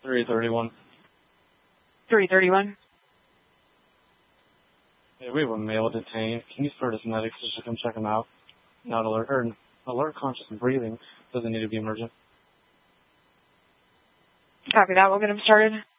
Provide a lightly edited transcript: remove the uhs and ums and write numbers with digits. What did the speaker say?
331. 331. Yeah, we have a male detained. Can you start his medics just to come check him out? Not alert, or alert, conscious, and breathing. Doesn't need to be emergent. Copy that. We'll get him started.